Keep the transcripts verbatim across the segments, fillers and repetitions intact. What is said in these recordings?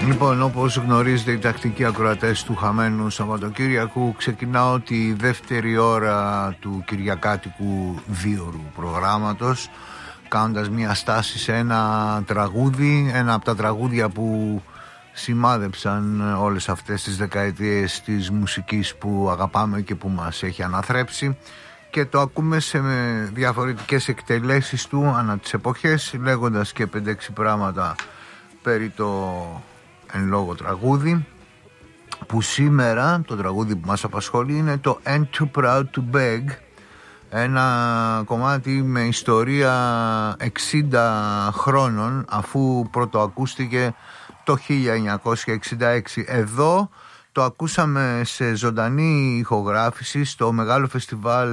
Λοιπόν, όπως γνωρίζετε οι τακτικοί ακροατές του χαμένου Σαββατοκύριακου, ξεκινάω τη δεύτερη ώρα του κυριακάτικου δίωρου προγράμματος κάνοντας μια στάση σε ένα τραγούδι, ένα από τα τραγούδια που σημάδεψαν όλες αυτές τις δεκαετίες της μουσικής που αγαπάμε και που μας έχει αναθρέψει, και το ακούμε σε διαφορετικές εκτελέσεις του ανά τις εποχές, λέγοντας και πέντε έξι πράγματα περί το εν λόγω τραγούδι, που σήμερα το τραγούδι που μας απασχολεί είναι το Ain't Too Proud to Beg, ένα κομμάτι με ιστορία εξήντα χρόνων, αφού πρώτο ακούστηκε το χίλια εννιακόσια εξήντα έξι. Εδώ το ακούσαμε σε ζωντανή ηχογράφηση στο μεγάλο φεστιβάλ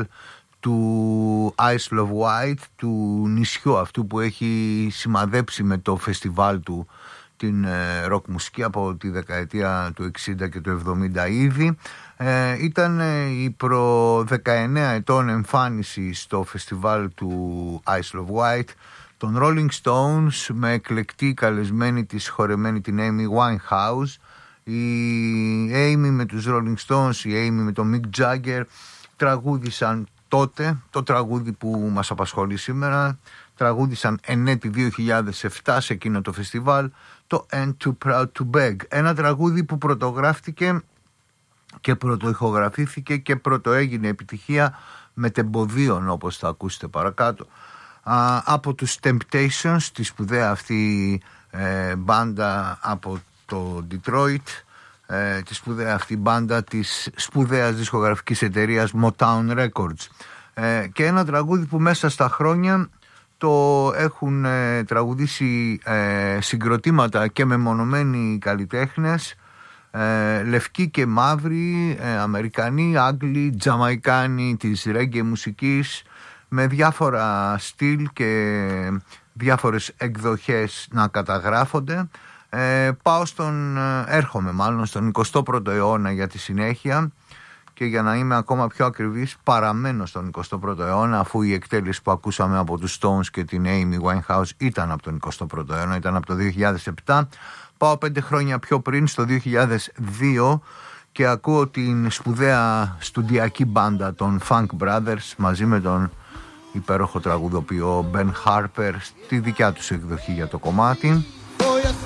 του Isle of Wight, του νησιού αυτού που έχει σημαδέψει με το φεστιβάλ του την ροκ μουσική από τη δεκαετία του εξήντα και του εβδομήντα ήδη. Ε, ήταν η προ δεκαεννέα ετών εμφάνιση στο φεστιβάλ του Isle of Wight των Rolling Stones, με εκλεκτή καλεσμένη της χορεμένη την Amy Winehouse. Η Amy με τους Rolling Stones, η Amy με τον Mick Jagger τραγούδισαν τότε το τραγούδι που μας απασχολεί σήμερα. Τραγούδισαν εν έτη δύο χιλιάδες επτά σε εκείνο το φεστιβάλ το Ain't Too Proud to Beg, ένα τραγούδι που πρωτογράφτηκε και πρωτοηχογραφήθηκε και πρωτοέγινε επιτυχία μετεμποδίων, όπως θα ακούσετε παρακάτω, α, από τους Temptations, τη σπουδαία αυτή ε, μπάντα από το Detroit, ε, τη σπουδαία αυτή μπάντα της σπουδαίας δισκογραφικής εταιρείας Motown Records, ε, και ένα τραγούδι που μέσα στα χρόνια το έχουν ε, τραγουδήσει ε, συγκροτήματα και μεμονωμένοι καλλιτέχνες, ε, λευκοί και μαύροι, ε, Αμερικανοί, Άγγλοι, Τζαμαϊκάνοι της ρέγγε μουσικής, με διάφορα στυλ και διάφορες εκδοχές να καταγράφονται. Ε, πάω στον, έρχομαι μάλλον στον εικοστό πρώτο αιώνα για τη συνέχεια, και για να είμαι ακόμα πιο ακριβής παραμένω στον εικοστό πρώτο αιώνα, αφού η εκτέλεση που ακούσαμε από τους Stones και την Amy Winehouse ήταν από τον εικοστό πρώτο αιώνα, ήταν από το δύο χιλιάδες επτά. Πάω πέντε χρόνια πιο πριν, στο δύο χιλιάδες δύο, και ακούω την σπουδαία στουντιακή μπάντα των Funk Brothers μαζί με τον υπέροχο τραγουδοποιό Ben Harper στη δικιά τους εκδοχή για το κομμάτι.